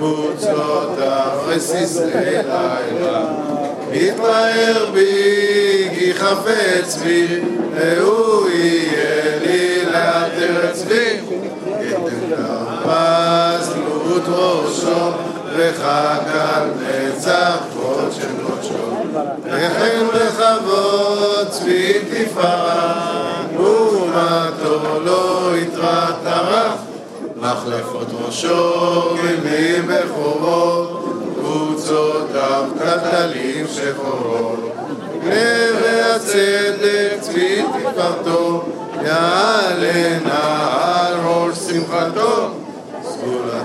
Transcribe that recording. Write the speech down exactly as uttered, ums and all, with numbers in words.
קבוצותיו וססרי לילה. יתפאר בי כי חפץ בי, והוא יהיה לי לעטרת צבי. יתן כרפס דמות ראשו, וחקל מצפות של קודשו. וכן בכבוד צבי תפארה, ומתו לא יתרת טרף. מחלפות ראשו גלים בכורות, קבוצותיו כתלים שחורות. נר הצדק צבי תפארתו, יעלה נא על ראש שמחתו.